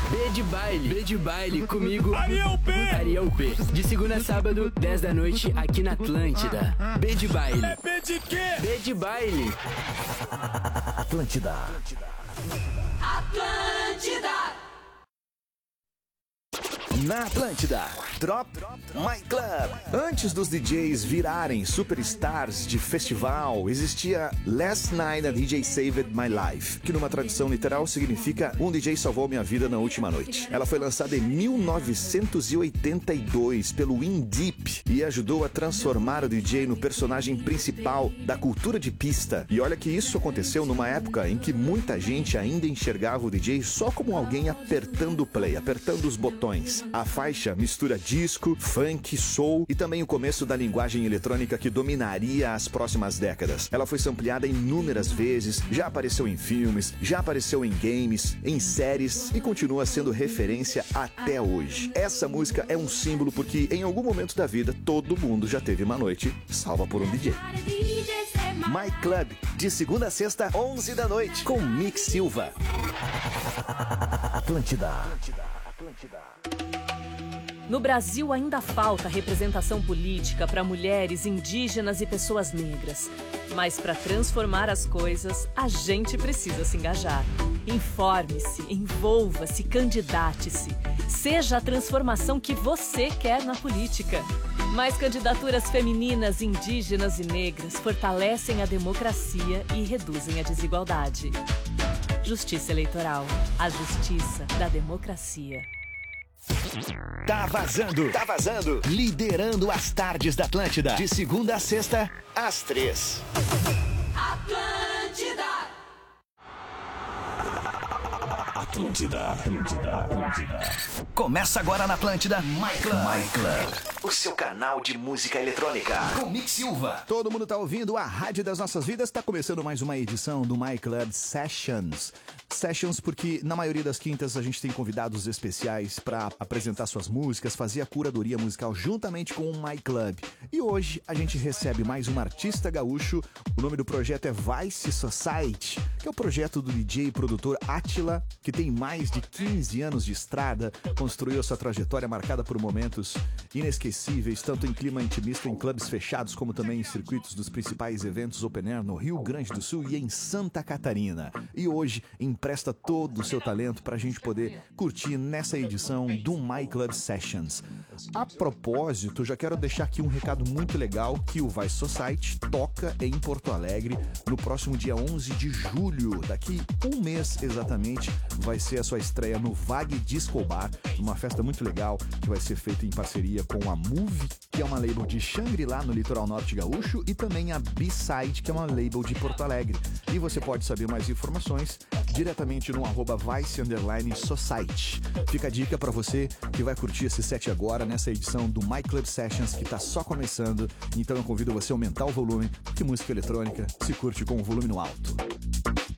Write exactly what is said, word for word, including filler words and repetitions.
B de baile, B de baile comigo, Ariel P. Ariel P. De segunda a sábado, dez da noite, aqui na Atlântida. B de baile. É B de quê? B de baile. Atlântida. Atlântida. Na Atlântida, Drop My Club. Antes dos D Js virarem superstars de festival, existia Last Night a D J Saved My Life, que numa tradução literal significa Um D J salvou minha vida na última noite. Ela foi lançada em mil novecentos e oitenta e dois pelo In Deep e ajudou a transformar o D J no personagem principal da cultura de pista. E olha que isso aconteceu numa época em que muita gente ainda enxergava o D J só como alguém apertando o play, apertando os botões. A faixa mistura disco, funk, soul e também o começo da linguagem eletrônica que dominaria as próximas décadas. Ela foi sampleada inúmeras vezes, já apareceu em filmes, já apareceu em games, em séries e continua sendo referência até hoje. Essa música é um símbolo porque em algum momento da vida todo mundo já teve uma noite salva por um D J. My Club, de segunda a sexta, onze da noite, com Mick Silva. Atlântida. No Brasil ainda falta representação política para mulheres, indígenas e pessoas negras. Mas para transformar as coisas, a gente precisa se engajar. Informe-se, envolva-se, candidate-se. Seja a transformação que você quer na política. Mais candidaturas femininas, indígenas e negras fortalecem a democracia e reduzem a desigualdade. Justiça Eleitoral. A justiça da democracia. Tá vazando, tá vazando. Liderando as tardes da Atlântida. De segunda a sexta, às três. Atlântida. Atlântida, Atlântida, Atlântida. Começa agora na Atlântida, My Club. My Club. O seu canal de música eletrônica. Com Mick Silva. Todo mundo tá ouvindo a Rádio das Nossas Vidas. Tá começando mais uma edição do My Club Sessions. Sessions porque na maioria das quintas a gente tem convidados especiais para apresentar suas músicas, fazer a curadoria musical juntamente com o My Club. E hoje a gente recebe mais um artista gaúcho. O nome do projeto é Vice Society, que é o projeto do D J e produtor Átila, que tem mais de quinze anos de estrada, construiu sua trajetória marcada por momentos inesquecíveis, tanto em clima intimista em clubes fechados, como também em circuitos dos principais eventos open air no Rio Grande do Sul e em Santa Catarina. E hoje empresta todo o seu talento para a gente poder curtir nessa edição do My Club Sessions. A propósito, já quero deixar aqui um recado muito legal, que o Vice Society toca em Porto Alegre no próximo dia onze de julho. Daqui um mês exatamente vai ser a sua estreia no Vague Disco Bar, uma festa muito legal que vai ser feita em parceria com a Move, que é uma label de Xangri-Lá no litoral norte gaúcho, e também a B-Side, que é uma label de Porto Alegre. E você pode saber mais informações diretamente no arroba Vice Underline Society. Fica a dica pra você que vai curtir esse set agora nessa edição do My Club Sessions, que tá só começando. Então eu convido você a aumentar o volume, porque música eletrônica se curte com o volume no alto.